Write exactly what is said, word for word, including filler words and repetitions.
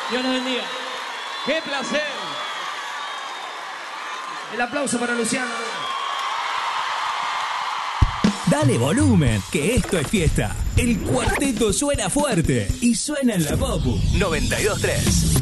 Dios los bendiga. ¡Qué placer! El aplauso para Luciano. Dale volumen, que esto es fiesta. El cuarteto suena fuerte y suena en la Popu noventa y dos tres.